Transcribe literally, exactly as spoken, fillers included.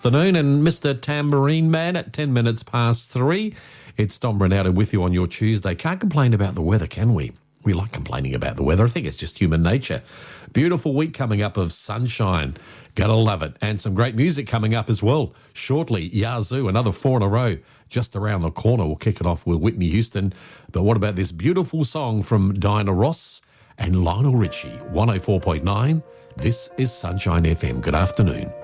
Afternoon, and Mister Tambourine Man at ten minutes past three. It's Don Bernardo with you on your Tuesday. Can't complain about the weather, can we? We like complaining about the weather. I think it's just human nature. Beautiful week coming up of sunshine. Gotta love it. And some great music coming up as well. Shortly, Yazoo, another four in a row. Just around the corner, we'll kick it off with Whitney Houston. But what about this beautiful song from Diana Ross and Lionel Richie? one oh four point nine. This is Sunshine F M. Good afternoon.